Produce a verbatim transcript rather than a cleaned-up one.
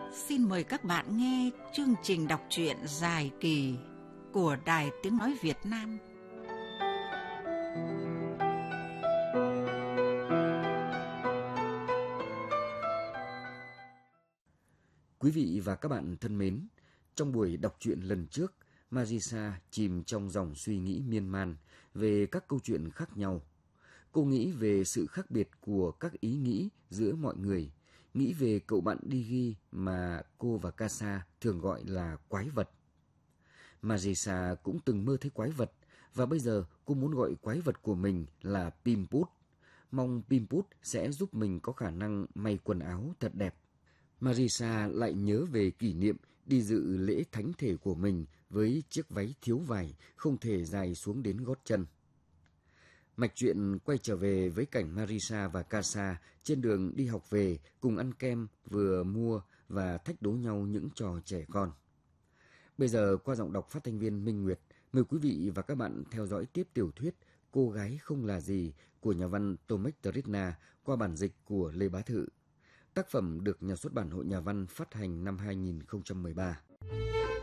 Xin mời các bạn nghe chương trình đọc truyện dài kỳ của Đài Tiếng Nói Việt Nam. Quý vị và các bạn thân mến, trong buổi đọc truyện lần trước, Marisa chìm trong dòng suy nghĩ miên man về các câu chuyện khác nhau. Cô nghĩ về sự khác biệt của các ý nghĩ giữa mọi người, nghĩ về cậu bạn Digi mà cô và Casa thường gọi là quái vật. Marisa cũng từng mơ thấy quái vật, và bây giờ cô muốn gọi quái vật của mình là Pimput. Mong Pimput sẽ giúp mình có khả năng may quần áo thật đẹp. Marisa lại nhớ về kỷ niệm đi dự lễ thánh thể của mình với chiếc váy thiếu vải, không thể dài xuống đến gót chân. Mạch truyện quay trở về với cảnh Marisa và Casa trên đường đi học về, cùng ăn kem vừa mua và thách đố nhau những trò trẻ con. Bây giờ qua giọng đọc phát thanh viên Minh Nguyệt, mời quý vị và các bạn theo dõi tiếp tiểu thuyết Cô gái không là gì của nhà văn Tomek Trisna qua bản dịch của Lê Bá Thự. Tác phẩm được Nhà xuất bản Hội Nhà văn phát hành năm hai nghìn không trăm mười ba.